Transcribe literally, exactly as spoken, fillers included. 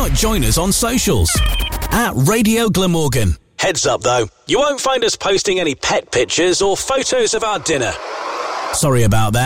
might join us on socials at Radio Glamorgan. Heads up though, you won't find us posting any pet pictures or photos of our dinner. Sorry about that.